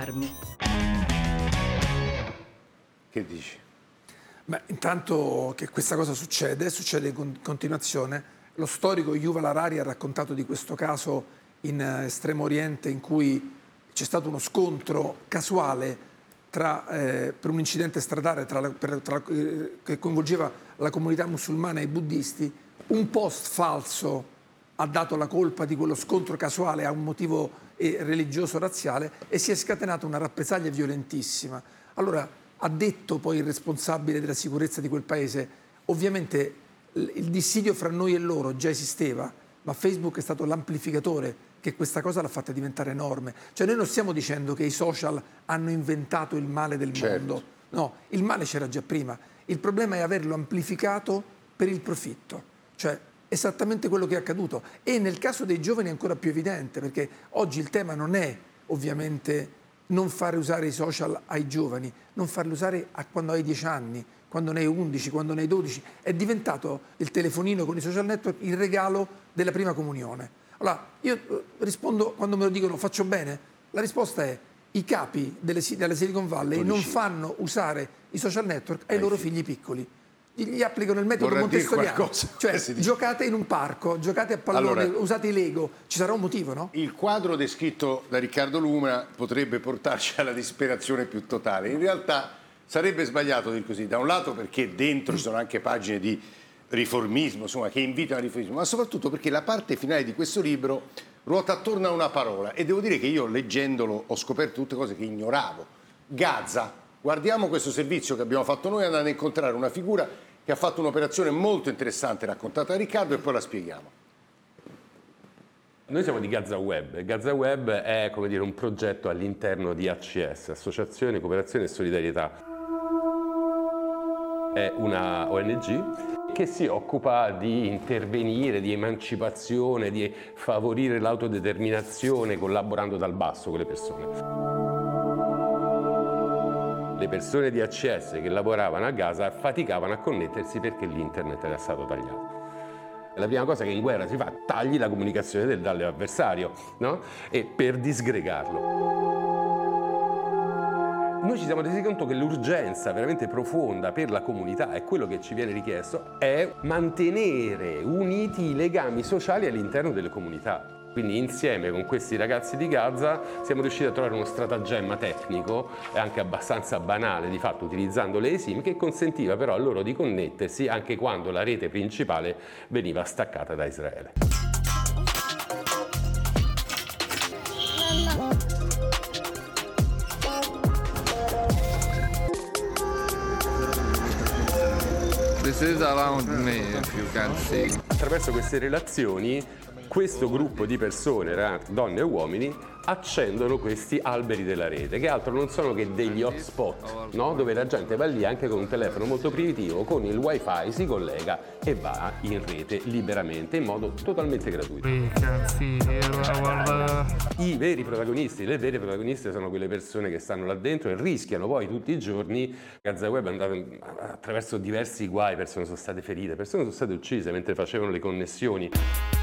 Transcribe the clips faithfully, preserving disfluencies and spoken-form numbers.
fermi. Che dici? Beh, intanto che questa cosa succede, succede in continuazione. Lo storico Yuval Harari ha raccontato di questo caso in Estremo Oriente in cui c'è stato uno scontro casuale tra, eh, per un incidente stradale tra la, per, tra, eh, che coinvolgeva la comunità musulmana e i buddisti. Un post falso ha dato la colpa di quello scontro casuale a un motivo eh, religioso razziale e si è scatenata una rappresaglia violentissima. Allora, ha detto poi il responsabile della sicurezza di quel paese, ovviamente il dissidio fra noi e loro già esisteva, ma Facebook è stato l'amplificatore che questa cosa l'ha fatta diventare enorme. Cioè noi non stiamo dicendo che i social hanno inventato il male del certo. mondo, no, il male c'era già prima, il problema è averlo amplificato per il profitto, cioè esattamente quello che è accaduto. E nel caso dei giovani è ancora più evidente, perché oggi il tema non è ovviamente non fare usare i social ai giovani, non farli usare a quando hai dieci anni, quando ne hai undici, quando ne hai dodici. È diventato il telefonino con i social network il regalo della prima comunione. Allora, io rispondo quando me lo dicono faccio bene, la risposta è i capi delle, della Silicon Valley non fanno usare i social network ai loro figli piccoli. Gli applicano il metodo Vorrà montessoriano, cioè giocate in un parco, giocate a pallone, allora, usate i Lego, ci sarà un motivo, no? Il quadro descritto da Riccardo Luna potrebbe portarci alla disperazione più totale. In realtà sarebbe sbagliato dir così, da un lato perché dentro ci sono anche pagine di riformismo, insomma, che invitano al riformismo, ma soprattutto perché la parte finale di questo libro ruota attorno a una parola e devo dire che io leggendolo ho scoperto tutte cose che ignoravo. Gaza. Guardiamo questo servizio che abbiamo fatto noi andando a incontrare una figura che ha fatto un'operazione molto interessante raccontata da Riccardo e poi la spieghiamo. Noi siamo di Gaza Web. Gaza Web è, come dire, un progetto all'interno di A C S, Associazione Cooperazione e Solidarietà. È una O N G che si occupa di intervenire, di emancipazione, di favorire l'autodeterminazione collaborando dal basso con le persone. Le persone di A C S che lavoravano a Gaza faticavano a connettersi perché l'internet era stato tagliato. La prima cosa che in guerra si fa, tagli la comunicazione del, dall'avversario, no? E per disgregarlo. Noi ci siamo resi conto che l'urgenza veramente profonda per la comunità e quello che ci viene richiesto è mantenere uniti i legami sociali all'interno delle comunità. Quindi insieme con questi ragazzi di Gaza siamo riusciti a trovare uno stratagemma tecnico e anche abbastanza banale di fatto utilizzando le eSIM che consentiva però a loro di connettersi anche quando la rete principale veniva staccata da Israele. This is around me, if you can see. Attraverso queste relazioni questo gruppo di persone, donne e uomini, accendono questi alberi della rete, che altro non sono che degli hotspot, no? Dove la gente va lì anche con un telefono molto primitivo, con il wifi si collega e va in rete liberamente, in modo totalmente gratuito. I veri protagonisti, le vere protagoniste sono quelle persone che stanno là dentro e rischiano poi tutti i giorni. Gaza Web è andato attraverso diversi guai, persone sono state ferite, persone sono state uccise mentre facevano le connessioni.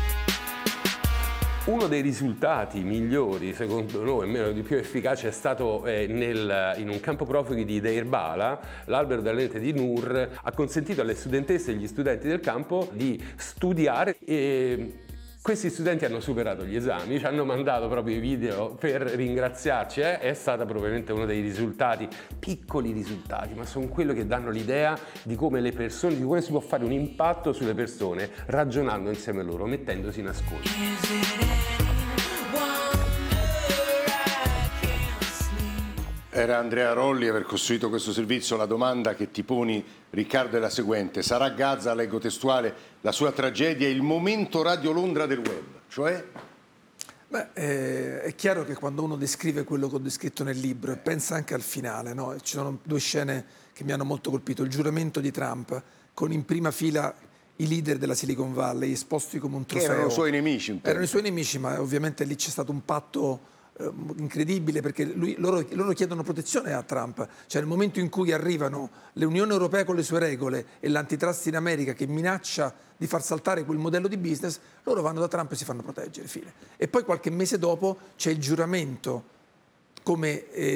Uno dei risultati migliori, secondo noi, almeno di più efficace, è stato eh, nel, in un campo profughi di Deir Bala. L'albero della rete di Nur ha consentito alle studentesse e agli studenti del campo di studiare e questi studenti hanno superato gli esami, ci hanno mandato proprio i video per ringraziarci, eh? È stato probabilmente uno dei risultati, piccoli risultati, ma sono quello che danno l'idea di come le persone, di come si può fare un impatto sulle persone ragionando insieme a loro, mettendosi in ascolto. Era Andrea Rolli aver costruito questo servizio. La domanda che ti poni, Riccardo, è la seguente: sarà Gaza, leggo testuale, la sua tragedia, il momento Radio Londra del web? Cioè? Beh, eh, è chiaro che quando uno descrive quello che ho descritto nel libro e pensa anche al finale, no? Ci sono due scene che mi hanno molto colpito. Il giuramento di Trump, con in prima fila i leader della Silicon Valley esposti come un trofeo. Che erano i suoi nemici. Un erano i suoi nemici, ma ovviamente lì c'è stato un patto incredibile, perché lui, loro, loro chiedono protezione a Trump, cioè nel momento in cui arrivano l'Unione Europea con le sue regole e l'antitrust in America che minaccia di far saltare quel modello di business, loro vanno da Trump e si fanno proteggere, fine. E poi qualche mese dopo c'è il giuramento come eh,